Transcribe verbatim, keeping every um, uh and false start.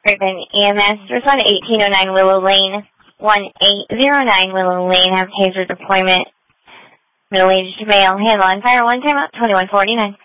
Urban E M S, respond to eighteen oh nine Willow Lane, one eight zero nine Willow Lane, have taser deployment, middle-aged male, handle on fire, one time out, twenty-one forty-nine.